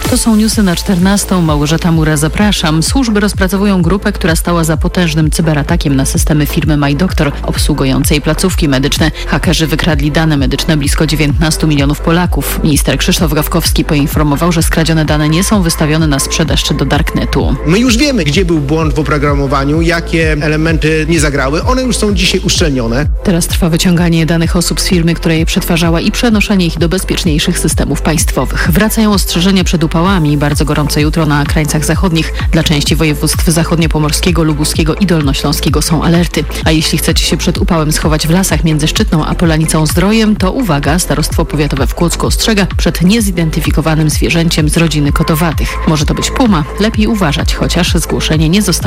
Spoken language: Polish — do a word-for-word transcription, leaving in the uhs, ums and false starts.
To są newsy na czternastą. Małgorzata Mura, zapraszam. Służby rozpracowują grupę, która stała za potężnym cyberatakiem na systemy firmy MyDoktor obsługującej placówki medyczne. Hakerzy wykradli dane medyczne blisko dziewiętnastu milionów Polaków. Minister Krzysztof Gawkowski poinformował, że skradzione dane nie są wystawione na sprzedaż czy do darknetu. My już wiemy, gdzie był błąd w oprogramowaniu, jakie elementy nie zagrały. One już są dzisiaj uszczelnione. Teraz trwa wyciąganie danych osób z firmy, która je przetwarzała i przenoszenie ich do bezpieczniejszych systemów państwowych. Wracają ostrzeżenia przed upałami. Bardzo gorąco jutro na krańcach zachodnich. Dla części województw zachodniopomorskiego, lubuskiego i dolnośląskiego są alerty. A jeśli chcecie się przed upałem schować w lasach między Szczytną a Polanicą Zdrojem, to uwaga, Starostwo Powiatowe w Kłodzku ostrzega przed niezidentyfikowanym zwierzęciem z rodziny kotowatych. Może to być puma. Lepiej uważać, chociaż zgłoszenie nie zostało